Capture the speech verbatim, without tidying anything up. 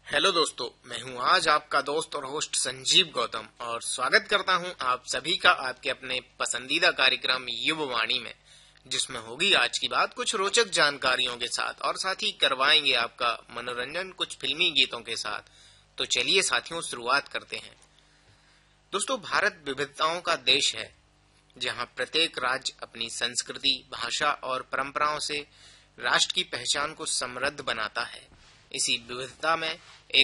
Hello दोस्तों, मैं हूं आज आपका दोस्त और होस्ट संजीव गौतम और स्वागत करता हूं आप सभी का आपके अपने पसंदीदा कार्यक्रम युववाणी में, जिसमें होगी आज की बात कुछ रोचक जानकारियों के साथ और साथ ही करवाएंगे आपका मनोरंजन कुछ फिल्मी गीतों के साथ। तो चलिए साथियों, शुरुआत करते हैं। दोस्तों, भारत विविधताओं का देश है, जहां प्रत्येक राज्य अपनी संस्कृति, भाषा और परंपराओं से राष्ट्र की पहचान को समृद्ध बनाता है। इसी विविधता में एक